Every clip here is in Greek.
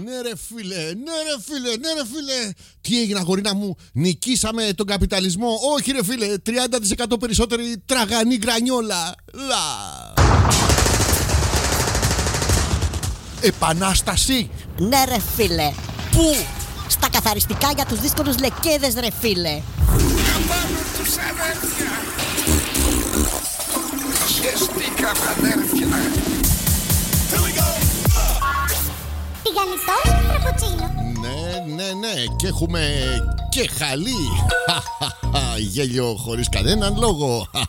Ναι ρε φίλε. Τι έγινε αγορίνα μου, νικήσαμε τον καπιταλισμό? Όχι ρε φίλε, 30% περισσότερη τραγανή γκρανιόλα. Επανάσταση. Ναι ρε φίλε. Πού? Στα καθαριστικά για τους δύσκολους λεκέδες ρε φίλε. Καμπάνω τους αδέρφια. Χεστήκαμε αδέρφια. Τηγανιτός φραπουτσίνο. Ναι. Και έχουμε και χαλί. Γέλιο χωρίς κανέναν λόγο. 3, 2,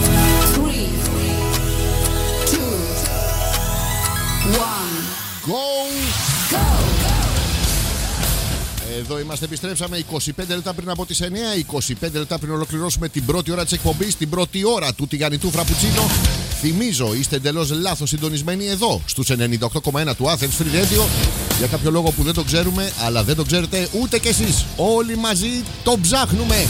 1. Go. Εδώ είμαστε, επιστρέψαμε 25 λεπτά πριν από τις 9. 25 λεπτά πριν ολοκληρώσουμε την πρώτη ώρα της εκπομπής, την πρώτη ώρα του τηγανιτού φραπουτσίνο. Θυμίζω, είστε εντελώς λάθος συντονισμένοι εδώ στους 98,1 του Athens Free Radio. Για κάποιο λόγο που δεν το ξέρουμε, αλλά δεν το ξέρετε ούτε κι εσείς. Όλοι μαζί το ψάχνουμε.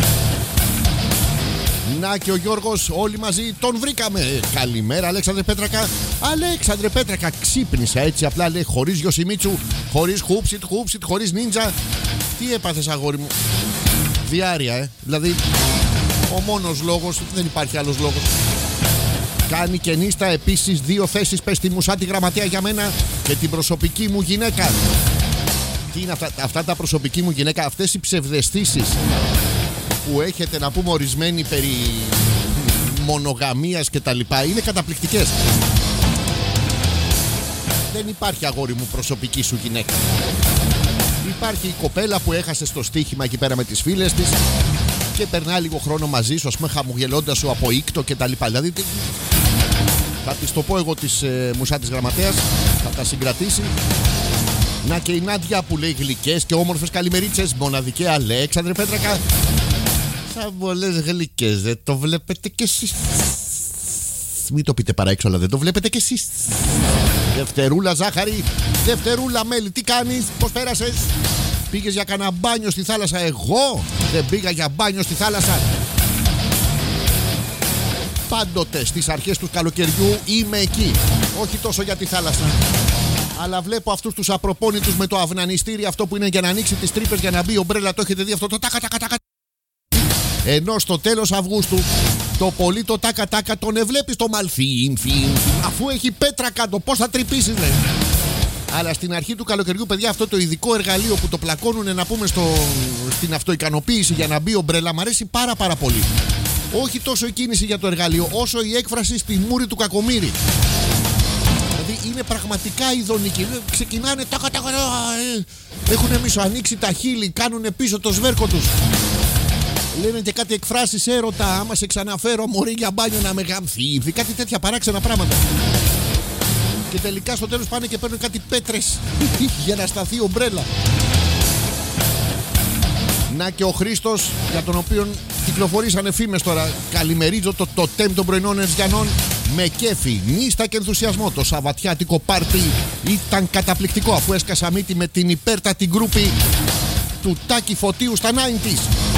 Να και ο Γιώργος, όλοι μαζί τον βρήκαμε. Καλημέρα Αλέξανδρε Πέτρακα. Αλέξανδρε Πέτρακα, ξύπνησα έτσι απλά, λέει, χωρίς Γιωσιμίτσου, χωρίς χούψιτ, χωρίς νίντζα. Τι έπαθες αγόρι μου? Διάρρεια, δηλαδή ο μόνος λόγος, δεν υπάρχει άλλος λόγος. Κάνει και νύστα επίσης 2 θέσεις, πες τη μου σαν τη γραμματέα για μένα και την προσωπική μου γυναίκα. Τι είναι αυτά τα προσωπική μου γυναίκα, αυτές οι ψευδαισθήσεις που έχετε να πούμε ορισμένοι περί μονογαμίας και τα λοιπά, είναι καταπληκτικές. Δεν υπάρχει αγόρι μου προσωπική σου γυναίκα. Υπάρχει η κοπέλα που έχασε στο στοίχημα εκεί πέρα με τις φίλες της και περνά λίγο χρόνο μαζί σου, ας πούμε, χαμογελώντας σου από ήκτο και τα λοιπά. Δηλαδή θα της το πω εγώ της μουσά της γραμματέας, θα τα συγκρατήσει. Να και η Νάντια που λέει γλυκές και όμορφες καλημερίτσες, μοναδική Αλέξανδρε Πέτρακα. Σαν πολλές γλυκές, δεν το βλέπετε κι εσείς? Μην το πείτε παρά έξω, αλλά δεν το βλέπετε κι εσείς? Δευτερούλα ζάχαρη, Δευτερούλα μέλι, τι κάνεις, πώς πέρασες? Πήγες για κανένα μπάνιο στη θάλασσα? Εγώ δεν πήγα για μπάνιο στη θάλασσα. Πάντοτε στις αρχές του καλοκαιριού είμαι εκεί. Όχι τόσο για τη θάλασσα, αλλά βλέπω αυτούς τους απροπόνητους με το αυνανιστήρι, αυτό που είναι για να ανοίξει τις τρύπες για να μπει ομπρέλα. Το έχετε δει αυτό το τάκα? Ενώ στο τέλος Αυγούστου το πολύ το τάκα τον εβλέπεις το μαλφίν, αφού έχει πέτρα κάτω, πώς θα τρυπήσεις ρε? Αλλά στην αρχή του καλοκαιριού, παιδιά, αυτό το ειδικό εργαλείο που το πλακώνουνε, να πούμε, στην αυτοικανοποίηση για να μπει ομπρέλα, μ' αρέσει πάρα πολύ. Όχι τόσο η κίνηση για το εργαλείο, όσο η έκφραση στη μούρη του κακομοίρη. Δηλαδή είναι πραγματικά ειδονική. Ξεκινάνε τάκα, έχουνε μισοανοίξει τα χείλη, κάνουνε πίσω το σβέρκο τους. Λένε και κάτι εκφράσεις έρωτα, άμα σε ξαναφέρω μωρή για μπάνιο να με γαμθεί. Κάτι τέτοια παράξενα πράγματα. Και τελικά στο τέλος πάνε και παίρνουν κάτι πέτρες για να σταθεί ομπρέλα. Να και ο Χρήστος, για τον οποίον κυκλοφορήσανε φήμες τώρα. Καλημερίζω το τοτέμ των πρωινών Ερζιανών με κέφι, νύστα και ενθουσιασμό. Το σαββατιάτικο πάρτι ήταν καταπληκτικό, αφού έσκασα μύτη με την υπέρτατη γκρούπη του Τάκη Φωτίου στα 90's.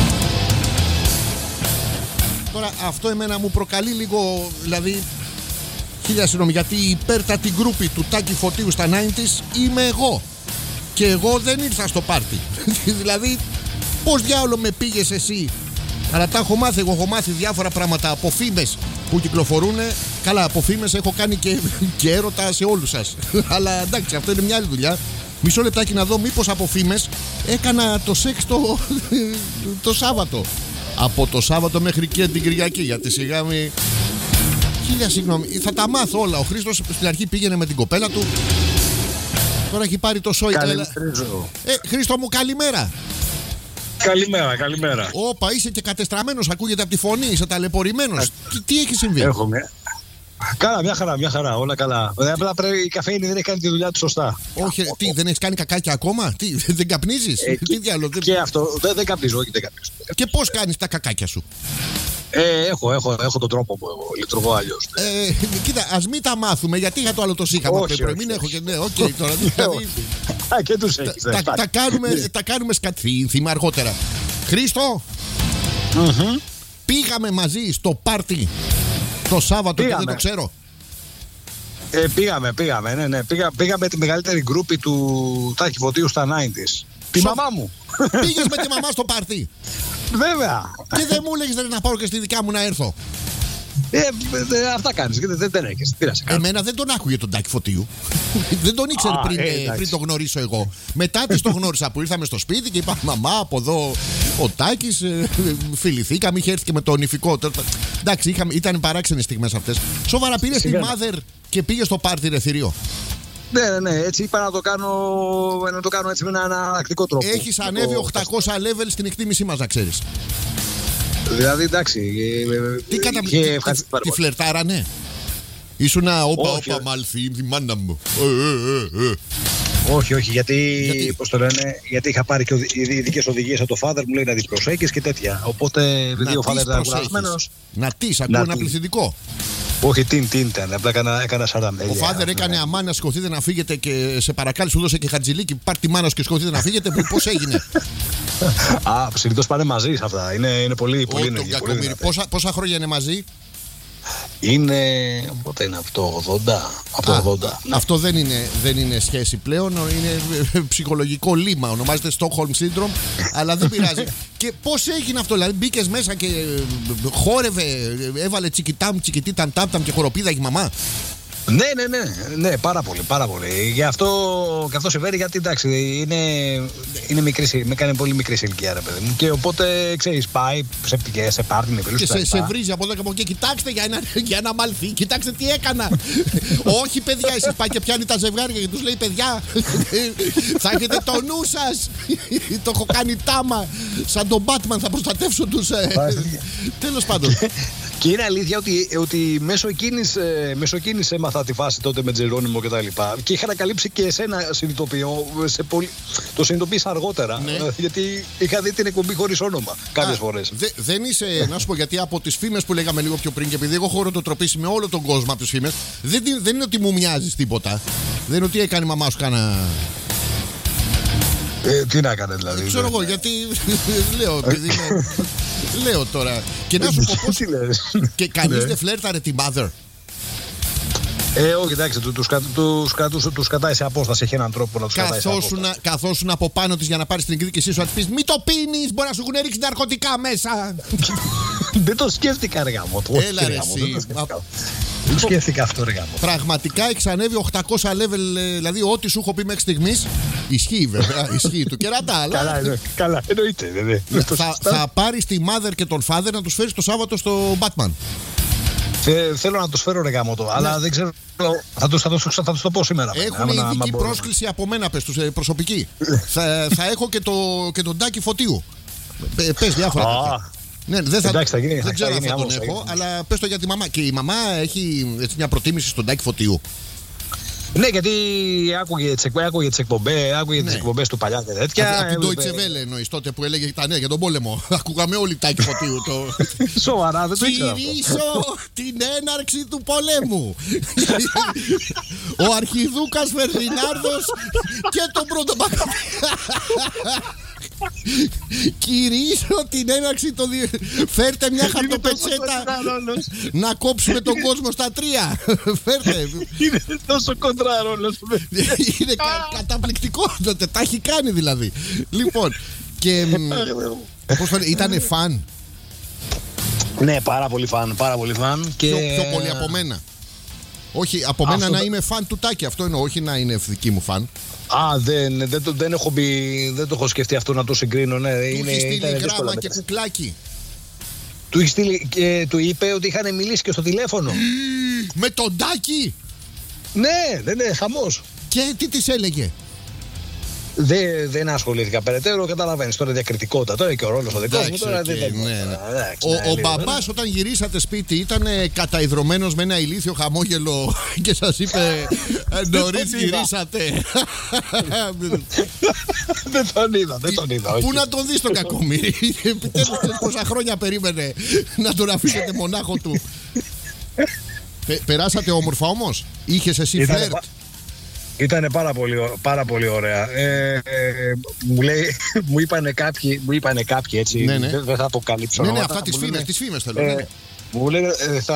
Τώρα αυτό εμένα μου προκαλεί λίγο, δηλαδή, χίλια συγγνώμη, γιατί η υπέρτατη γκρούπη του Τάκη Φωτίου στα 90's είμαι εγώ. Και εγώ δεν ήρθα στο πάρτι. Δηλαδή, πώς διάολο με πήγες εσύ? Αλλά τα έχω μάθει, εγώ έχω μάθει διάφορα πράγματα από φήμες που κυκλοφορούν. Καλά, από φήμες έχω κάνει και έρωτα σε όλους σας. Αλλά εντάξει, αυτό είναι μια άλλη δουλειά. Μισό λεπτάκι να δω μήπως από φήμες έκανα το σεξ το Σάββατο. Από το Σάββατο μέχρι και την Κυριακή, γιατί σιγά μη... Χίλια συγγνώμη, θα τα μάθω όλα. Ο Χρήστος στην αρχή πήγαινε με την κοπέλα του. Τώρα έχει πάρει το σόι. Χρήστο μου, καλημέρα. Καλημέρα. Όπα, είσαι και κατεστραμμένος, ακούγεται από τη φωνή, είσαι ταλαιπωρημένος. Τι έχει συμβεί? Έχουμε. Καλά, μια χαρά, όλα καλά. Απλά η καφέινη δεν έχει κάνει τη δουλειά του σωστά. Όχι, τι, δεν έχεις κάνει κακάκια ακόμα? Τι, δεν καπνίζεις? Τι διάλογο? Και αυτό, δεν καπνίζω, όχι, δεν καπνίζω. Και πώς κάνεις τα κακάκια σου? Έχω τον τρόπο μου, εγώ λειτουργώ αλλιώς. Κοίτα, ας μην τα μάθουμε, γιατί είχα το άλλο το σύγχαμα. Μην έχω και ναι, οκ, τώρα. Και τους έχεις. Τα κάνουμε σκατθήνθημα αργότερα. Χρήστο, πήγαμε μαζί στο πάρτι το Σάββατο και δεν το ξέρω. Πήγαμε, ναι. Πήγαμε τη μεγαλύτερη γκρούπη του Τάκη Φωτίου στα 90's. Τη μαμά μου. Πήγες με τη μαμά στο πάρτι. Βέβαια. Και δεν μου έλεγες να πάω και στη δικιά μου να έρθω. Αυτά κάνεις, γιατί δεν έρχεσαι. Τι να σε κάνω. Εμένα δεν τον άκουγε τον Τάκη Φωτίου. Δεν τον ήξερε πριν τον γνωρίσω εγώ. Μετά της τον γνώρισα που ήρθαμε στο σπίτι και είπα μαμά, από εδώ ο Τάκης. Φιληθήκαμε, είχε έρθει και με το νηφικό. Εντάξει, ήταν παράξενες στιγμές αυτές. Σοβαρά πήρες τη mother και πήγε στο πάρτι, ρε θηρίο. Ναι, έτσι είπα να το κάνω έτσι με έναν αναλλακτικό τρόπο. Έχεις ανέβει 800 level στην εκτίμησή μας, να ξέρεις. Δηλαδή, εντάξει. Τι τη φλερτάρανε. Ήσουνα όπα μάλθη, τη μάνα μου. Όχι, γιατί πώς το λένε, γιατί είχα πάρει και ειδικές οδηγίες από το father μου, λέει να τις προσέχεις και τέτοια. Οπότε, επειδή ο father ήταν κουρασμένος. Να τις, ακούω ένα πληθυντικό. Όχι, τι ήταν, απλά έκανα 40. Ο father έκανε αμάν να σηκωθείτε να φύγετε και σε παρακάλεσε, σου δώσε και χατζηλίκι. Πάρ' τη μάνα σου και σηκωθείτε να φύγετε. Πώς έγινε? Συνήθως πάνε μαζί σε αυτά. Είναι πολύ πόσα χρόνια είναι μαζί? Είναι. Πότε είναι, από το 80. Αυτό δεν είναι σχέση πλέον. Είναι ψυχολογικό λύμα. Ονομάζεται Stockholm Syndrome. Αλλά δεν πειράζει. Και πώς έγινε αυτό, δηλαδή μπήκες μέσα και χόρευε, έβαλε τσικιτί ταμ και χοροπήδαγε η μαμά? Ναι, πάρα πολύ. Γι' αυτό συμβαίνει, γιατί εντάξει, με κάνει πολύ μικρή ηλικία, ρε παιδί μου. Και οπότε, ξέρεις, πάει σε πάρτι με φίλους. Και σε βρίζει από εδώ και από εκεί. Κοιτάξτε για ένα μαλθί, κοιτάξτε τι έκανα. Όχι, παιδιά, εσείς πάει και πιάνει τα ζευγάρια και τους λέει, παιδιά, θα έχετε το νου σας. Το έχω κάνει τάμα. Σαν τον Batman θα προστατεύσω τους. Τέλος πάντων. Και είναι αλήθεια ότι μέσω εκείνης έμαθα τη φάση τότε με Τζερόνιμο και τα λοιπά. Και είχα ανακαλύψει και εσένα, συνειδητοποιώ. Το συνειδητοποίησα αργότερα. Ναι. Γιατί είχα δει την εκπομπή χωρίς όνομα κάποιες φορές. Δεν είσαι, να σου πω, γιατί από τις φήμες που λέγαμε λίγο πιο πριν, και επειδή εγώ έχω ρωτοτροπήσει με όλο τον κόσμο από τις φήμες, δεν είναι ότι μου μοιάζεις τίποτα. Δεν είναι ότι έκανε η μαμά σου κάνα. Τι να έκανε δηλαδή? Δεν ξέρω εγώ, γιατί λέω, επειδή λέω τώρα. Και να σου πω πώς. Και κανείς δεν φλέρταρε τη mother? Όχι, εντάξει, τους κρατάει σε απόσταση. Έχει έναν τρόπο να τους κρατάει σε απόσταση. Καθόσουν από πάνω της για να πάρεις την εκδίκησή σου, να της πεις μη το πίνεις, μπορεί να σου έχουν ρίξει ναρκωτικά μέσα. Δεν το σκέφτηκα, ρε γάμο. Έλα ρε εσύ. Δεν σκέφτηκα αυτό, ρε γάμο. Πραγματικά έχεις ανέβει 800 level, δηλαδή ό,τι σου έχω πει μέχρι στιγμής. Ισχύει βέβαια, ισχύει του κερατά. Καλά, εννοείται. Θα πάρεις τη mother και τον father να τους φέρεις το Σάββατο στο Batman. Θέλω να τους φέρω, ρε γάμο το, αλλά δεν ξέρω. Θα τους το πω σήμερα. Έχουν ειδική πρόσκληση από μένα, πες τους, προσωπική. Θα έχω και τον Τάκη Φωτίου. Πες διάφορα. Ναι, δεν ξέρω αν θα τον έχω, αλλά πες το για τη μαμά. Και η μαμά έχει έτσι μια προτίμηση στον Τάκη Φωτίου. Ναι, γιατί άκουγε τις εκπομπές του παλιά και τέτοια. Από την Deutsche Welle εννοείς, τότε που έλεγε τα νέα για τον πόλεμο. Ακούγαμε όλοι Τάκη Φωτίου. Σοβαρά, δεν το ήξερα. Κυρίσω την έναρξη του πολέμου. Ο Αρχιδούκας Φερδινάνδος και τον πρώτο Κυρίσω την έναρξη των δύο. Φέρτε μια χαρτοπετσέτα να κόψουμε τον κόσμο στα 3. Φέρτε. Είναι τόσο κοντρά ρόλος. Είναι καταπληκτικό. Τα έχει κάνει δηλαδή. Λοιπόν, και ήτανε φαν. Ναι, πάρα πολύ φαν. Πιο πολύ από μένα. Όχι, από μένα να είμαι φαν του Τάκη. Αυτό εννοώ, όχι να είναι δική μου φαν. Δεν έχω μπει, δεν το έχω σκεφτεί αυτό να το συγκρίνω. Ναι, του έχει στείλει γράμμα και κουκλάκι. Του έχει στείλει και του είπε ότι είχαν μιλήσει και στο τηλέφωνο. Με τον Τάκη! Ναι, χαμός. Και τι της έλεγε? Δεν ασχολήθηκα περαιτέρω, καταλαβαίνεις τώρα διακριτικότητα. Τώρα και ο ρόλος ο δικός μου. Ο μπαμπάς όταν γυρίσατε σπίτι ήταν καταϊδρωμένος με ένα ηλίθιο χαμόγελο και σας είπε νωρίς γυρίσατε. Δεν τον είδα. Πού να τον δεις τον κακομοίρη? Επιτέλους πόσα χρόνια περίμενε να τον αφήσετε μονάχο του. Περάσατε όμορφα όμως? Είχες εσύ φλερτ? Ήτανε πάρα πολύ ωραία. Μου είπανε κάποιοι έτσι. Ναι. Δεν θα αποκαλύψω. Ναι, αυτά τις φήμες θέλω. Μου λένε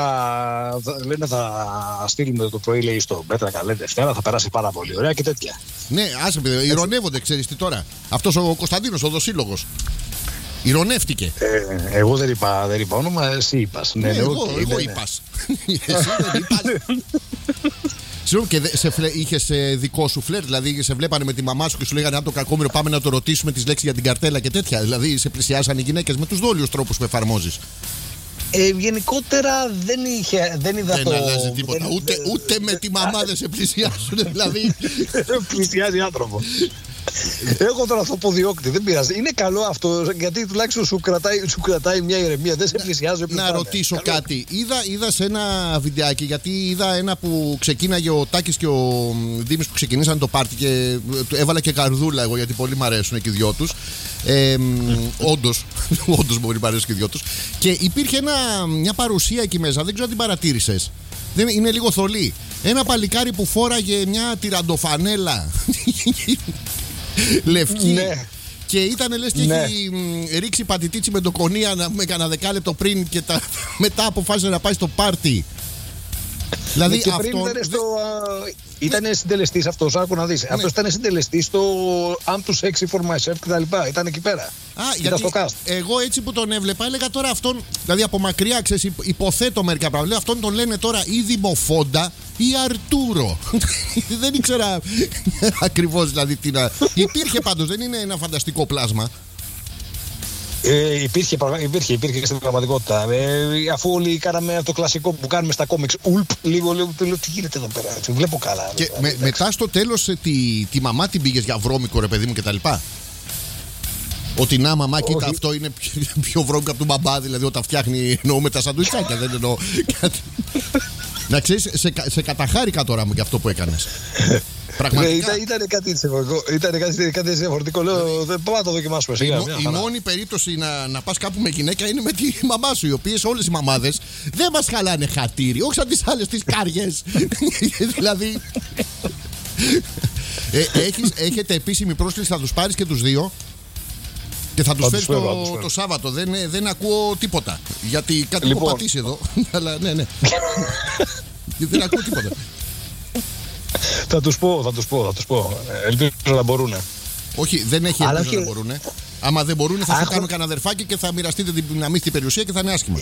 θα στείλουμε το πρωί, λέει, στο Μπέτρα καλέ Δευτέρα, θα περάσει πάρα πολύ ωραία και τέτοια. Ναι, άσε παιδί, ηρωνεύονται, ξέρεις τι τώρα. Αυτός ο Κωνσταντίνος, ο δοσύλλογος. Ηρωνεύτηκε. Εγώ δεν είπα όνομα, εσύ είπας. Ναι, εγώ είπας. Εσύ δεν είπας. Συγγνώμη, και είχες δικό σου φλερτ, δηλαδή σε βλέπανε με τη μαμά σου και σου λέγανε αν το κακόμοιρο πάμε να το ρωτήσουμε τις λέξεις για την καρτέλα και τέτοια. Δηλαδή σε πλησιάσαν οι γυναίκες με τους δόλιους τρόπους που εφαρμόζεις. Γενικότερα δεν είδα δεν αλλάζει τίποτα. Ούτε με τη μαμά δεν σε πλησιάσουν, δηλαδή. Πλησιάζει άνθρωπο. Εγώ τώρα θα πω διώκτη, δεν πειράζει. Είναι καλό αυτό, γιατί τουλάχιστον σου κρατάει μια ηρεμία. Δεν σε πλησιάζει. Να ρωτήσω κάτι. Είδα σε ένα βιντεάκι, γιατί είδα ένα που ξεκίναγε ο Τάκης και ο Δήμης που ξεκινήσαν το πάρτι και έβαλα και καρδούλα εγώ, γιατί πολύ μ' αρέσουν και οι δυο τους. Όντως μπορεί να αρέσουν και οι δυο τους. Και υπήρχε μια παρουσία εκεί μέσα, δεν ξέρω αν την παρατήρησες. Είναι λίγο θολή. Ένα παλικάρι που φόραγε μια τυραντοφανέλα λευκή. Ναι. Και ήταν λες και έχει ρίξει πατητίτσι με ντοκονία με κανένα δεκάλεπτο πριν και μετά αποφάσισε να πάει στο πάρτι. Δηλαδή και αυτό. Ήταν συντελεστής αυτός, άκου να δεις. Αυτός ήταν συντελεστής στο I'm too sexy for myself κτλ. Ήταν εκεί πέρα. Γιατί στο cast. Εγώ έτσι που τον έβλεπα έλεγα τώρα αυτόν. Δηλαδή από μακριά ξέρεις, υποθέτω μερικά πράγματα. Αυτόν τον λένε τώρα ή Δημοφόντα ή Αρτούρο. Δεν ήξερα ακριβώς δηλαδή τι να. Υπήρχε πάντως, δεν είναι ένα φανταστικό πλάσμα. Υπήρχε και στην πραγματικότητα. Αφού όλοι κάναμε το κλασικό που κάνουμε στα κόμιξ, λίγο τι γίνεται εδώ πέρα. Βλέπω καλά. Και μετά στο τέλος τη μαμά την πήγες για βρώμικο, ρε παιδί μου, κτλ. Ότι να μαμά, κοίτα, αυτό είναι πιο βρώμικο από τον μπαμπά, δηλαδή όταν φτιάχνει, εννοώ με τα σαντουιτσάκια, δεν εννοώ κάτι. Να ξέρεις, σε καταχάρηκα τώρα για αυτό που έκανες. Πραγματικά. Ήταν κάτι διαφορετικό. Λέω, δεν πάω να το δοκιμάσουμε. Η μόνη περίπτωση να πας κάπου με γυναίκα είναι με τη μαμά σου, οι οποίες όλες οι μαμάδες δεν μας χαλάνε χατήρι, όχι σαν τις άλλες τις κάριες. Δηλαδή. Έχετε επίσημη πρόσκληση, θα τους πάρεις και τους δύο. Και θα τους φέρεις το Σάββατο. Δεν ακούω τίποτα. Γιατί κάτι έχω πατήσει εδώ. Αλλά ναι. Δεν ακούω τίποτα. Θα τους πω. Ελπίζω να μπορούν. Όχι, δεν έχει ελπίζω να μπορούν. Άμα δεν μπορούν, θα σου κάνουν κανένα αδερφάκι και θα μοιραστείτε την αμύθιτη περιουσία και θα είναι άσχημα.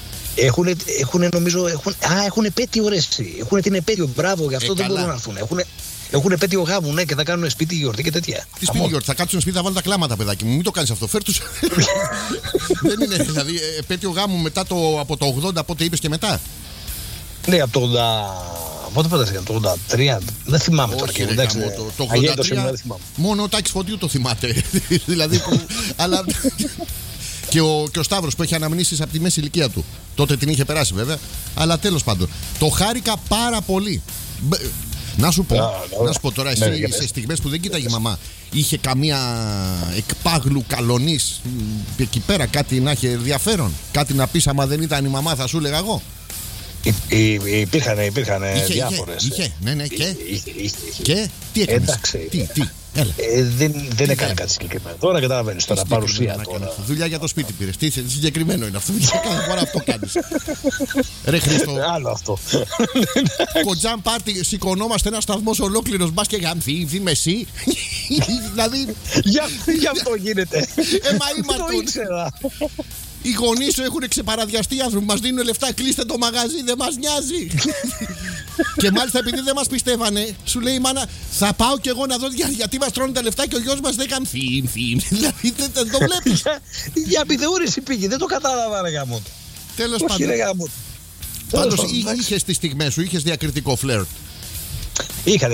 Έχουν επέτειο ρε. Έχουν την επέτειο, μπράβο, γι' αυτό δεν μπορούν να έρθουν. Έχουν επέτειο γάμου, ναι, και θα κάνουν σπίτι γιορτή και τέτοια. Τι σπίτι γιορτή, θα κάτσουν σπίτι, θα βάλουν τα κλάματα, παιδάκι μου. Μην το κάνεις αυτό, φέρ τους. Δεν είναι, δηλαδή, επέτειο γάμου μετά από το 80, πότε είπες και μετά. Ναι, από το 80. Πότε φανταστείτε, το 83. Δεν θυμάμαι τώρα. Το 83. Μόνο ο Τάκης Φωτίου το θυμάται. Δηλαδή. Αλλά. Και ο Σταύρος που έχει αναμνήσεις από τη μέση ηλικία του. Τότε την είχε περάσει βέβαια. Αλλά τέλος πάντων. Το χάρηκα πάρα πολύ. Να σου πω τώρα, εσύ σε στιγμές που δεν κοίταγε η μαμά, είχε καμία εκπάγλου καλονής εκεί πέρα, κάτι να έχει ενδιαφέρον, κάτι να πεις άμα δεν ήταν η μαμά, θα σου έλεγα εγώ. Υπήρχαν διάφορες. Είχε, ναι, και τι έκανες? Εντάξει. Τι. Δεν έκανε κάτι συγκεκριμένο. Τώρα καταλαβαίνεις, τώρα παρουσία. Δουλειά για το σπίτι πήρες. Τι συγκεκριμένο είναι αυτό? Κάθε φορά αυτό κάνεις. Ρε Χρήστο. Άλλο αυτό. Κοντζάν πάρτι, σηκωνόμαστε ένα σταθμός ολόκληρος, μπας και γαμφί, με εσύ. Δηλαδή. Γι' αυτό γίνεται. Μα ήμαρτον. Οι γονείς σου έχουν ξεπαραδιαστεί, άνθρωποι μας δίνουν λεφτά, κλείστε το μαγαζί, δεν μας νοιάζει. Και μάλιστα επειδή δεν μας πιστεύανε, σου λέει η μάνα, θα πάω κι εγώ να δω γιατί μας τρώνε τα λεφτά και ο γιος μας δεν έκανε φιμ. Δηλαδή δεν το βλέπεις. Για επιθεώρηση πήγε, δεν το κατάλαβα ρε γάμο. Τέλος πάντων. Πάντως είχες τις στιγμές σου, είχες διακριτικό φλερτ. Είχα.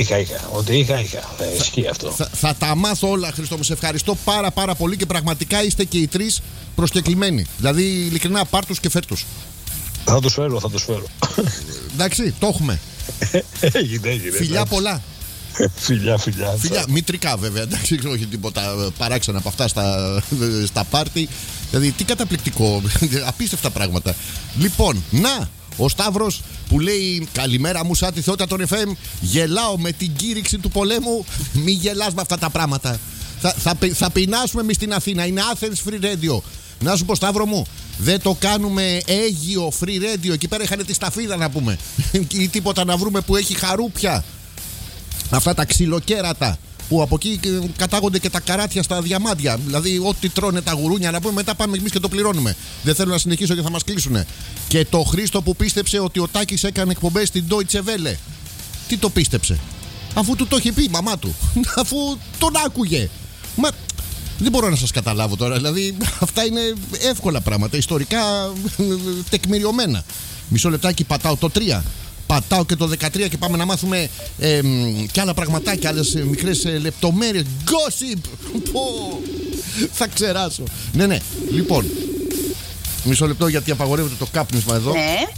Ισχύει αυτό. Θα τα μάθω όλα, Χριστό μου. Σε ευχαριστώ πάρα πολύ και πραγματικά είστε και οι τρεις προσκεκλημένοι. Δηλαδή, ειλικρινά, πάρ' τους και φέρ' τους. Θα τους φέρω. Εντάξει, το έχουμε. Έγινε. Φιλιά πολλά. Φιλιά. Μητρικά βέβαια, εντάξει, όχι τίποτα παράξενα από αυτά στα πάρτι. Δηλαδή, τι καταπληκτικό, απίστευτα πράγματα. Λοιπόν, να, ο Σταύρος που λέει καλημέρα μου σαν τη θεότητα των FM. Γελάω με την κήρυξη του πολέμου. Μη γελάς με αυτά τα πράγματα. Θα πεινάσουμε εμείς στην Αθήνα. Είναι Athens Free Radio. Να σου πω, Σταύρο μου, Δεν το κάνουμε αίγιο free radio. Εκεί πέρα είχαν τη σταφίδα να πούμε. Ή τίποτα να βρούμε που έχει χαρούπια. Αυτά τα ξυλοκέρατα. Που από εκεί κατάγονται και τα καράτια στα διαμάντια. Δηλαδή, ό,τι τρώνε τα γουρούνια να πούμε, μετά πάμε εμείς και το πληρώνουμε. Δεν θέλω να συνεχίσω και θα μας κλείσουνε. Και το Χρήστο που πίστεψε ότι ο Τάκης έκανε εκπομπές στην Deutsche Welle. Τι το πίστεψε? Αφού του το είχε πει η μαμά του. Αφού τον άκουγε. Μα δεν μπορώ να σας καταλάβω τώρα. Δηλαδή, αυτά είναι εύκολα πράγματα. Ιστορικά τεκμηριωμένα. Μισό λεπτάκι, πατάω το 3. Πατάω και το 13 και πάμε να μάθουμε και άλλα πραγματάκια, άλλες μικρές λεπτομέρειες. Gossip! Θα ξεράσω. Ναι. Λοιπόν, μισό λεπτό γιατί απαγορεύεται το κάπνισμα εδώ.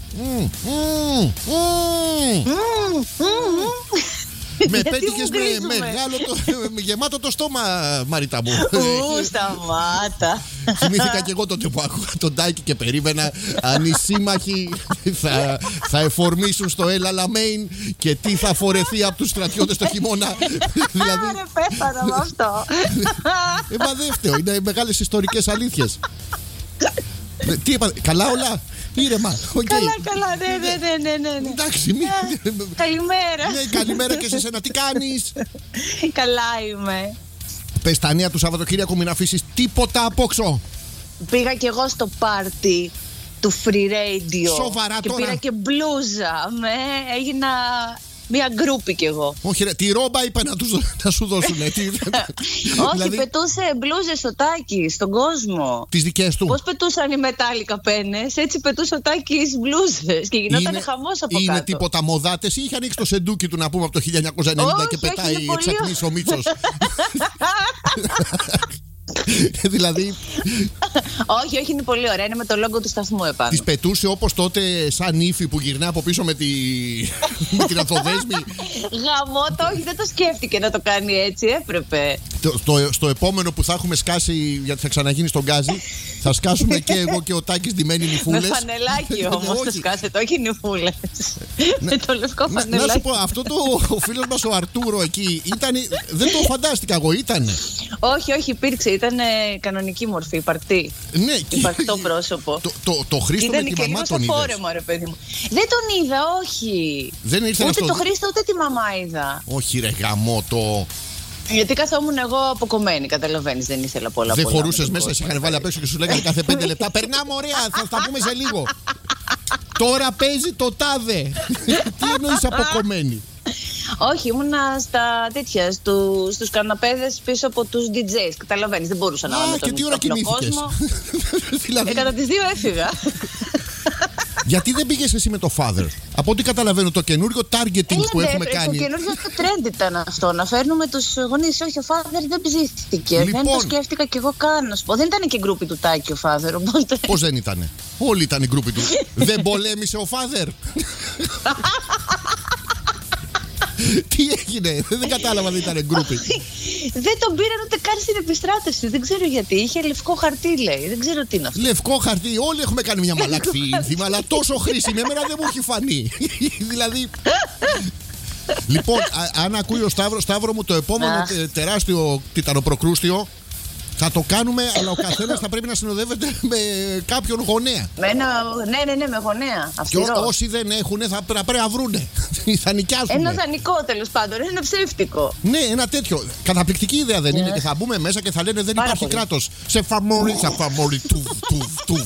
Με πέτυχες με μεγάλο γεμάτο το στόμα, Μαρίτα μου. Σταμάτα. Θυμήθηκα και εγώ τότε που άκουγα τον Τάκη και περίμενα αν οι σύμμαχοι θα εφορμήσουν στο El Alamein και τι θα φορεθεί από τους στρατιώτες το χειμώνα. Δηλαδή, Πέθανα με αυτό. μα δεν φταίω, είναι μεγάλες ιστορικές αλήθειες. Τι είπα, καλά όλα? Ήρεμα. Καλά, ναι. Εντάξει, Καλημέρα. Ναι, καλημέρα και σε σένα. Τι κάνεις? Καλά είμαι. Πες τα νέα του Σαββατοκύριακου, μην αφήσεις τίποτα απόξω. Πήγα κι εγώ στο πάρτι του Free Radio. Σοβαρά και τώρα? πήρα και μπλούζα. Έγινα μια γκρούπη κι εγώ. Όχι ρε, τη ρόμπα είπε να σου δώσουνε. Όχι, πετούσε μπλούζες ο Τάκης στον κόσμο. Τις δικές του. Πώς πετούσαν οι μετάλλικα πένες, έτσι πετούσε ο Τάκης μπλούζες και γινόταν χαμός από κάτω. Είναι τίποτα μοδάτες ή είχε ανοίξει το σεντούκι του να πούμε από το 1990 και πετάει εξατμής ο Μίτσος? Δηλαδή. Όχι, είναι πολύ ωραία. Είναι με το λόγο του σταθμού επάνω. Τις πετούσε όπως τότε σαν ύφη που γυρνά από πίσω με την ανθοδέσμη. Γαμώτο, όχι, δεν το σκέφτηκε να το κάνει έτσι. Έπρεπε. Στο επόμενο που θα έχουμε σκάσει, γιατί θα ξαναγίνει στον Γκάζι, θα σκάσουμε και εγώ και ο Τάκης ντυμένοι νυφούλες. Με φανελάκι όμως το σκάσετε, όχι νυφούλες. Με το λευκό φανελάκι. Να σου πω, αυτό ο φίλος μας ο Αρτούρο εκεί δεν το φαντάστηκα εγώ, ήτανε. Όχι, υπήρξε. Ήταν κανονική μορφή, υπαρκτή. Ναι, υπαρκτό πρόσωπο. Το Χρήστο με τη μαμά τον είδες? Φόρεμο, ρε παιδί μου. Δεν τον είδα, όχι. Δεν ήρθε ούτε το Χρήστο, ούτε τη μαμά είδα. Όχι ρε γαμώτο. Γιατί καθόμουν εγώ αποκομμένη, καταλαβαίνεις, δεν ήθελα πολλά. Δεν χωρούσες μέσα, σε είχαν βάλει απ' έξω και σου λέγανε κάθε 5 λεπτά περνάμε ωραία, θα τα πούμε σε λίγο. Τώρα παίζει το τάδε. Τι εννοείς αποκομμένη? Όχι, ήμουνα στα τέτοια, στους καναπέδες πίσω από τους DJs. Καταλαβαίνεις, δεν μπορούσα να βάλω και τι ώρα κοιμήθηκες? Κατά τις 2 έφυγα. Γιατί δεν πήγες εσύ με το Father? Από ό,τι καταλαβαίνω, το καινούριο targeting που έχουμε κάνει. Το καινούριο trend ήταν αυτό, να φέρνουμε τους γονείς. Όχι, ο Father δεν ψήθηκε. Λοιπόν, δεν το σκέφτηκα κι εγώ καν, να σου πω. Δεν ήταν και γκρούπι του Τάκη ο Father, οπότε. Πώς δεν ήτανε? Όλοι ήταν η γκρούπι του. Δεν πολέμησε ο Father? Τι έγινε? Δεν κατάλαβα, δεν ήταν γκρούπι. Δεν τον πήραν ούτε καν στην επιστράτευση. Δεν ξέρω γιατί. Είχε λευκό χαρτί, λέει. Δεν ξέρω τι είναι αυτό. Λευκό χαρτί. Όλοι έχουμε κάνει μια μαλακή ήνθιμα, αλλά τόσο χρήσιμη. Εμένα δεν μου έχει φανεί. Δηλαδή. Λοιπόν, αν ακούει ο Σταύρο μου, το επόμενο τεράστιο τιτανοπροκρούστιο θα το κάνουμε, αλλά ο καθένας θα πρέπει να συνοδεύεται με κάποιον γονέα. Ναι, με γονέα. Και όσοι δεν έχουν θα πρέπει να βρούνε. Θα νοικιάσουν. Ένα δανεικό τέλος πάντων, ένα ψεύτικο. Ναι, ένα τέτοιο. Καταπληκτική ιδέα δεν είναι? Και θα μπούμε μέσα και θα λένε δεν υπάρχει κράτος. Σε φαμόρι, του.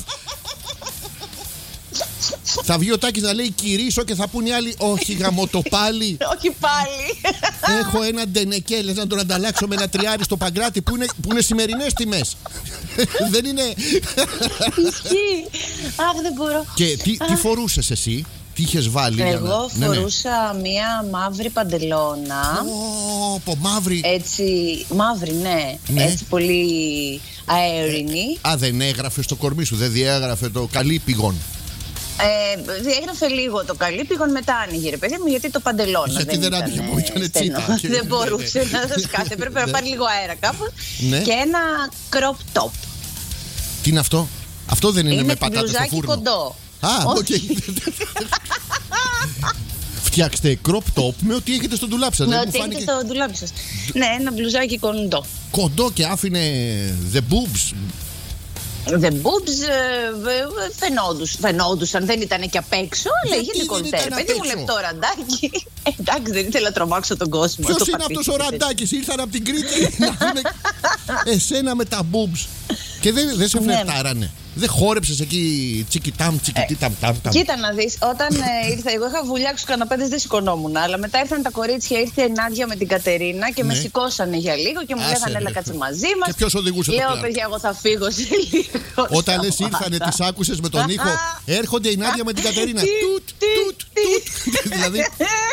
Θα βγει ο Τάκης να λέει κυρίσω και θα πούν οι άλλοι όχι γαμώτο πάλι. Όχι πάλι. Έχω ένα ντενεκέ, λες να τον ανταλλάξω με ένα τριάρι στο Παγκράτη που είναι σημερινές τιμές. Δεν είναι. Ισχύει. Αχ, δεν μπορώ. Και τι φορούσες εσύ? Τι είχες βάλει? Εγώ φορούσα μία μαύρη παντελώνα. Μαύρη. Έτσι, μαύρη, ναι. Έτσι πολύ αέρινη. Δεν έγραφε στο κορμί σου, δεν διέγραφε το καλύπηγον? Διέγραφε λίγο το καλύπηγον, μετά άνοιγε ρε παιδί μου, γιατί το παντελώνα. Γιατί δεν άνοιγε μου, ήταν τσίτα. Δεν μπορούσε να σκάσει, έπρεπε να πάρει λίγο αέρα κάπου. Και ένα crop top. Τι είναι αυτό? Αυτό δεν είναι με πατάτες στο φούρνο? Κοντό. Οκ. Φτιάξτε crop top με ό,τι έχετε στο ντουλάπι σας. Με ό,τι έχετε στο ντουλάπι σας. Ναι, ένα μπλουζάκι κοντό. Κοντό και άφηνε the boobs. The boobs φαινόντουσαν, δεν ήταν και απ' έξω, αλλά είχε ντεκολτέ. Παιδί μου, λεπτό ραντάκι. Εντάξει, δεν ήθελα να τρομάξω τον κόσμο. Ποιος είναι αυτός ο ραντάκης, ήρθαν από την Κρήτη να δουν εσένα με τα boobs. Και δεν σε φλερτάρανε. Δεν χόρεψες εκεί τσικιτάμ, τσικιτίταμ. Κοίτα να δεις, όταν ήρθα, εγώ είχα βουλιάξει τους καναπέδες, δεν σηκωνόμουν. Αλλά μετά ήρθαν τα κορίτσια, ήρθε η Νάντια με την Κατερίνα και με σηκώσανε για λίγο και μου λέγανε έλα κάτσε μαζί μας. Και ποιος οδηγούσε το Λέω πλάνο? παιδιά, εγώ θα φύγω σε λίγο. Όταν λες ήρθανε, τις άκουσες με τον ήχο. Έρχονται η Νάντια με την Κατερίνα. Τουτ. Δηλαδή.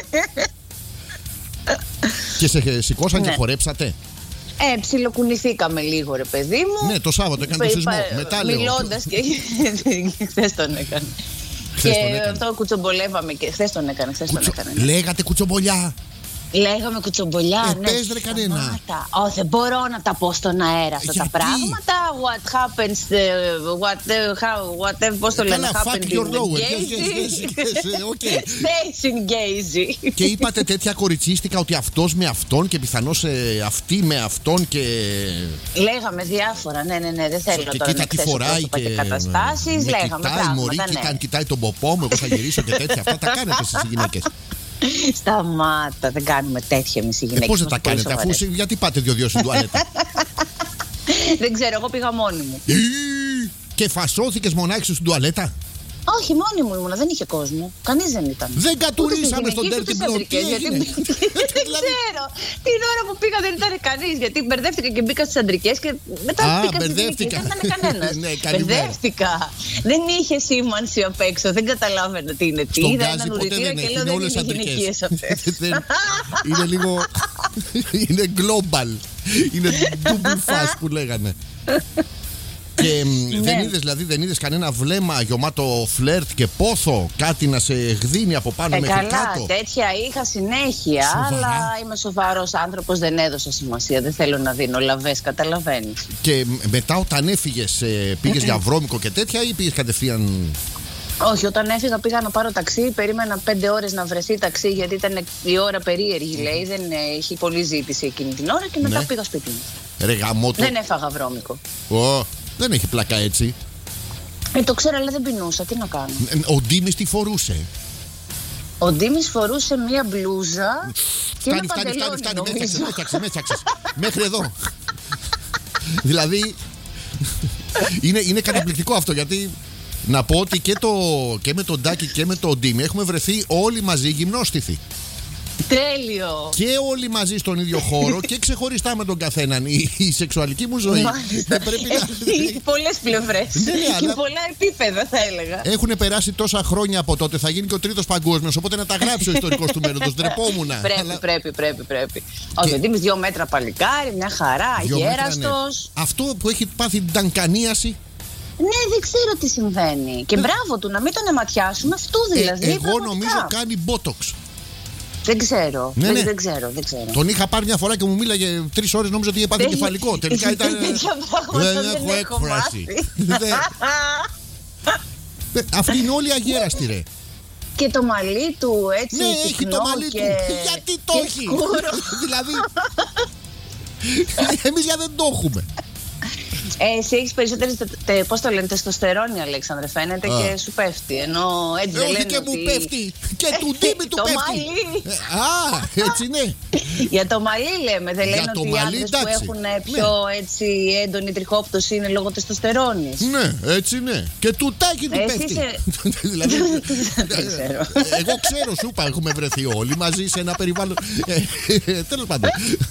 Και σε σηκώσαν και χορέψατε. Ψιλοκουνηθήκαμε λίγο, ρε παιδί μου. Ναι, το Σάββατο έκανε το σεισμό. Μετά λέω. Μιλώντας και. Χθες τον έκανε. Και αυτό κουτσομπολεύαμε και χθες τον έκανε. Λέγατε κουτσομπολιά. Λέγαμε κουτσομπολιά. Πες ρε κανένα. Δεν μπορώ να τα πω στον αέρα αυτά τα πράγματα. What happens, πώς το λένε, fuck your lower. Stays engaging. Και είπατε τέτοια κοριτσίστικα ότι αυτός με αυτόν και πιθανώς αυτή με αυτόν και... Λέγαμε διάφορα, ναι, δεν θέλω τώρα να ξέσω καταστάσεις. Λέγαμε πράγματα, κοιτάει τον ποπό μου, εγώ θα γυρίσω και τέτοια. Αυτά τα κάνετε εσείς οι γυναίκες. Σταμάτα, δεν κάνουμε τέτοια εμείς οι γυναίκες. Πώς δεν τα κάνετε, αφού γιατί πάτε δυο στην τουαλέτα? Δεν ξέρω, εγώ πήγα μόνη μου. Και φασώθηκες μονάχη σου στην τουαλέτα? Όχι, μόνη μου ήμουνα, δεν είχε κόσμο. Κανείς δεν ήταν. Δεν κατουρίσαμε στον Dirty Blonde. Δεν ξέρω. Την ώρα που πήγα δεν ήταν κανείς. Γιατί μπερδεύτηκα και μπήκα στις αντρικές και μετά πήγα στις γυναίκες. Δεν ήταν κανένας. Μπερδεύτηκα. Δεν είχε σήμανση απ' έξω. Δεν καταλάβαινα τι είναι. Είδα έναν ουρητήρα και λέω δεν είναι γυναικείες αυτές. Είναι λίγο. Είναι global. Είναι double fast που λέγανε. Και δεν είδες κανένα βλέμμα γεμάτο φλερτ και πόθο, κάτι να σε γδίνει από πάνω μέχρι κάτω? Καλά, τέτοια είχα συνέχεια. Σοβαρά? Αλλά είμαι σοβαρός άνθρωπος, δεν έδωσα σημασία. Δεν θέλω να δίνω λαβές, καταλαβαίνεις. Και μετά όταν έφυγες, πήγες για βρώμικο και τέτοια ή πήγες κατευθείαν? Όχι, όταν έφυγα πήγα να πάρω ταξί. Περίμενα 5 ώρες να βρεθεί ταξί, γιατί ήταν η ώρα περίεργη, λέει. Δεν είχε πολλή ζήτηση εκείνη την ώρα και μετά πήγα σπίτι μου. Ρε γαμώτο. Δεν έφαγα βρώμικο. Δεν έχει πλάκα έτσι. Το ξέρω, αλλά δεν πεινούσα. Τι να κάνω. Ο Ντίμης τι φορούσε? Ο Ντίμης φορούσε μία μπλούζα και ένα παντελόνι. Με έφτιαξες. Μέχρι εδώ. Δηλαδή είναι καταπληκτικό αυτό, γιατί να πω ότι και με τον Τάκη και με τον Ντίμη έχουμε βρεθεί όλοι μαζί γυμνόστιθοι. Τέλειο. Και όλοι μαζί στον ίδιο χώρο και ξεχωριστά με τον καθέναν. Η σεξουαλική μου ζωή πρέπει να... Έχει πολλές πλευρές και πολλά επίπεδα, θα έλεγα. Έχουν περάσει τόσα χρόνια από τότε. Θα γίνει και ο τρίτος παγκόσμιος. Οπότε να τα γράψει ο ιστορικός του μέλλοντος. Ντρεπόμουνα. Πρέπει. Όχι, ο Ντίμης 2 μέτρα παλικάρι, μια χαρά, γέραστος. Αυτό που έχει πάθει ντανκανίαση. Ναι, δεν ξέρω τι συμβαίνει. Και μπράβο του, να μην τον αιματιάσουμε αυτού δηλαδή. Εγώ νομίζω κάνει μπότοξ. Δεν ξέρω. Ναι. Δεν ξέρω. Τον είχα πάρει μια φορά και μου μίλαγε 3 ώρες, νόμιζα ότι είχε πάθει κεφαλικό. Τελικά ήταν. Δεν έχω έκφραση. Αυτή είναι όλη αγέραστη, ρε. Και το μαλλί του έτσι. Ναι, έχει το μαλλί του. Γιατί το έχει? Δηλαδή. Εμείς γιατί δεν το έχουμε. Εσύ έχεις περισσότερες, πώς το λένε, τεστοστερόνη, Αλέξανδρε, φαίνεται και σου πέφτει. Ενώ έτσι δεν λένε. Όχι και μου πέφτει. Και του Ντίμη του πέφτει. Έτσι ναι. Για το μαλλί λέμε. Δεν λένε ότι οι άντρες που έχουν πιο έτσι έντονη τριχόπτωση είναι λόγω τεστοστερόνης. Ναι, έτσι ναι. Και του Τάκη του πέφτει. Δηλαδή. Εγώ ξέρω, σου είπα, έχουμε βρεθεί όλοι μαζί σε ένα περιβάλλον. Τέλος πάντων.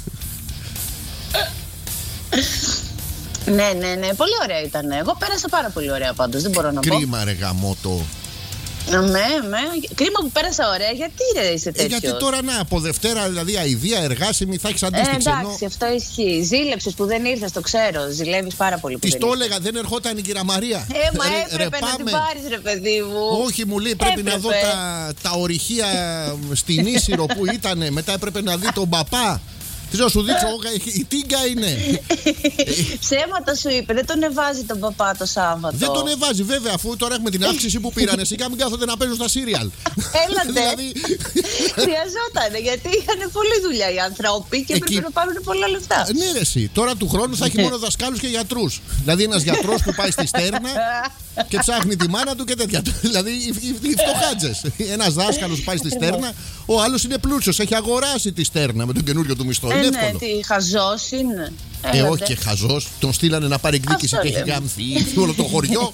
Ναι, πολύ ωραία ήταν. Εγώ πέρασα πάρα πολύ ωραία πάντως, δεν μπορώ να πω. Κρίμα ρε γαμώτο. Ναι. Κρίμα που πέρασα ωραία. Γιατί ρε είσαι τέτοιος? Γιατί τώρα από Δευτέρα, δηλαδή αηδία, εργάσιμη, θα έχεις αντίστοιξη. Εντάξει, αυτό ισχύει. Ζήλεψες που δεν ήρθες, το ξέρω. Ζηλεύεις πάρα πολύ που της το έλεγα, δεν ερχόταν η κυρία Μαρία. Μα έπρεπε να την πάρεις ρε παιδί μου. Όχι, μου λέει πρέπει να δω τα ορυχεία στην Ίσυρο που ήτανε. Μετά έπρεπε να δει τον παπά. Θέλω να σου δείξω, η τίγκα είναι. Ψέματα σου είπε, δεν τον εβάζει τον παπά το Σάββατο. Δεν τον εβάζει, βέβαια, αφού τώρα έχουμε την αύξηση που πήρανε. Σιγά μην κάθονται να παίζουν στα σύριαλ. Έλατε. Δηλαδή... Χρειαζόταν, γιατί είχαν πολλή δουλειά οι άνθρωποι και έπρεπε να πάρουν πολλά λεφτά. Ναι, εσύ. Τώρα του χρόνου θα έχει μόνο δασκάλους και γιατρούς. Δηλαδή ένας γιατρός που πάει στη Στέρνα και ψάχνει τη μάνα του και τέτοια. Δηλαδή οι φτωχάτζες. Ένας δάσκαλος που πάει στη Στέρνα, ο άλλος είναι πλούσιος. Έχει αγοράσει τη Στέρνα με τον καινούριο του μισθό. Είναι εύκολο. Τι χαζός είναι. Όχι και χαζός. Τον στείλανε να πάρει εκδίκηση και έχει γάμθει όλο το χωριό.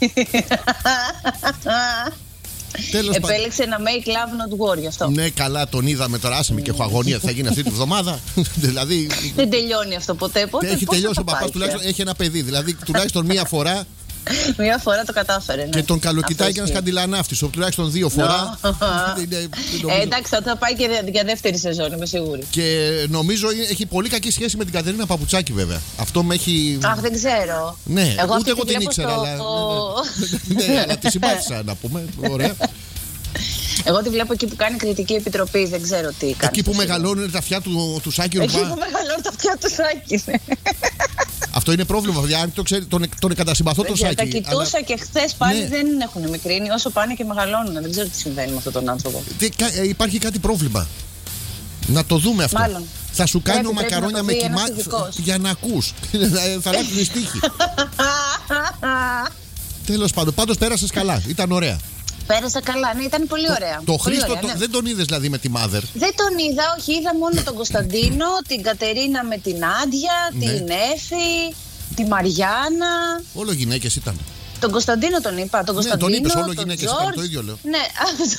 Επέλεξε ένα make love not war γι' αυτό. Ναι, καλά, τον είδαμε τώρα. Άσε με και έχω αγωνία. Θα γίνει αυτή τη βδομάδα. Δηλαδή. Δεν τελειώνει αυτό ποτέ. Έχει τελειώσει ο παπάς, τουλάχιστον έχει ένα παιδί. Δηλαδή, τουλάχιστον μία φορά. Μία φορά το κατάφερε. Ναι. Και τον καλοκοιτάει και ένα καντιλανάφτης, τουλάχιστον 2 φορά. Εντάξει, θα πάει και για δεύτερη σεζόν, είμαι σίγουρη. Και νομίζω έχει πολύ κακή σχέση με την Κατερίνα Παπουτσάκη, βέβαια. Αυτό με έχει. Αχ, δεν ξέρω. Ναι, ούτε εγώ την ήξερα, αλλά. Ναι, αλλά τη συμπάθησα, να πούμε. Ωραία. Εγώ τη βλέπω εκεί που κάνει κριτική επιτροπή, δεν ξέρω τι κάνει. Εκεί που μεγαλώνουν τα αυτιά του Σάκη Ρουμπά. Εκεί που μεγαλώνουν τα αυτιά του Σάκη. Αυτό είναι πρόβλημα, παιδιά. Αν το ξέρει, τον κατασυμπαθώ τον Σάκη. Τα κοιτούσα και χθες πάλι δεν έχουν μικρύνει όσο πάνε και μεγαλώνουν. Δεν ξέρω τι συμβαίνει με αυτόν τον άνθρωπο. Υπάρχει κάτι πρόβλημα. Να το δούμε αυτό. Μάλλον. Θα σου κάνω μακαρόνια με κοιμά για να ακούς. Θα αλλάξουν οι στίχοι. Τέλος πάντων, πάντως πέρασες καλά. Ήταν ωραία. Πέρασα καλά, ναι, ήταν πολύ ωραία. Το Χρήστο δεν τον είδες δηλαδή με τη Mother? Δεν τον είδα, όχι, είδα μόνο τον Κωνσταντίνο, την Κατερίνα με την Άντια, την Έφη, τη Μαριάννα. Όλο γυναίκες ήταν. Τον Κωνσταντίνο τον είπα, τον Κωνσταντίνο. Ναι, τον είπες, όλο γυναίκες ήταν, το ίδιο λέω. Ναι,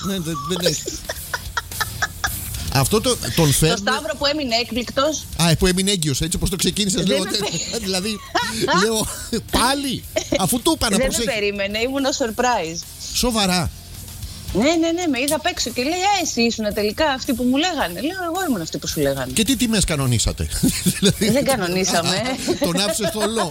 αυτό τον φέρνει. Το Σταύρο που έμεινε έκπληκτος. Που έμεινε έγκυος, έτσι όπως το ξεκίνησες. Δηλαδή, λέω πάλι, αφού του είπα να προσέχει. Δεν με περίμενε, ήμουν surprise. Σοβαρά? Ναι, με είδα απ' έξω και λέει εσύ ήσουν τελικά αυτοί που μου λέγανε. Λέω εγώ ήμουν αυτοί που σου λέγανε. Και τι τιμές κανονίσατε? Δεν κανονίσαμε. Τον άφησες θολό.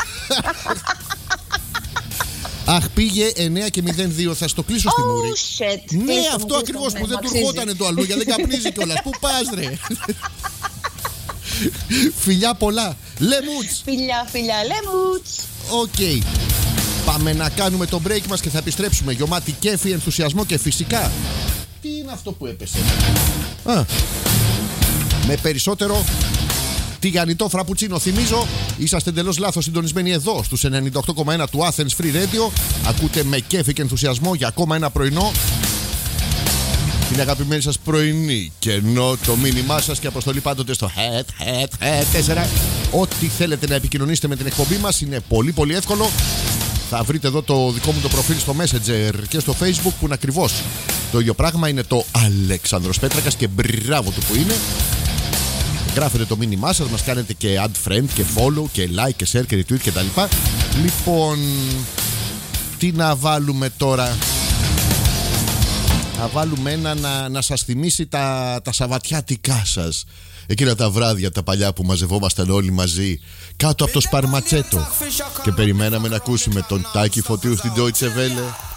Αχ, πήγε 9 και 02. Θα στο κλείσω στη μούρη. Ναι, αυτό ακριβώς που δεν του ερχότανε το αλλού. Γιατί δεν καπνίζει κιόλας. Πού πας ρε? Φιλιά πολλά. Λεμούτς. Φιλιά, λεμούτς. Οκ. Πάμε να κάνουμε το break μας και θα επιστρέψουμε γεμάτη κέφι, ενθουσιασμό και φυσικά. Τι είναι αυτό που έπεσε? Με περισσότερο τηγανιτό φραπουτσίνο. Θυμίζω, είσαστε εντελώς λάθος συντονισμένοι εδώ στους 98,1 του Athens Free Radio. Ακούτε με κέφι και ενθουσιασμό για ακόμα ένα πρωινό. Την αγαπημένη σας πρωινή. Και ενώ το μήνυμά σας και αποστολή πάντοτε στο HET4. Ό,τι θέλετε να επικοινωνήσετε με την εκπομπή μας είναι πολύ πολύ εύκολο. Θα βρείτε εδώ το δικό μου το προφίλ στο Messenger και στο Facebook που είναι ακριβώς το ίδιο πράγμα. Είναι το Αλέξανδρος Πέτρακας και μπράβο του που είναι. Γράφετε το μήνυμά σας, μας κάνετε και add friend και follow και like και share και retweet και τα λοιπά. Λοιπόν, τι να βάλουμε τώρα? Να βάλουμε ένα να σας θυμίσει τα σαββατιάτικά σας. Εκείνα τα βράδια τα παλιά που μαζευόμασταν όλοι μαζί κάτω από το Σπαρματσέτο και περιμέναμε να ακούσουμε τον Τάκη Φωτίου στην Deutsche Welle.